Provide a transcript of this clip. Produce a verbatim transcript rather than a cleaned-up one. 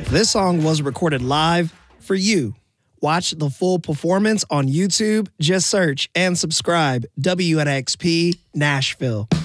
This song was recorded live for you. Watch the full performance on YouTube. Just search and subscribe W N X P Nashville.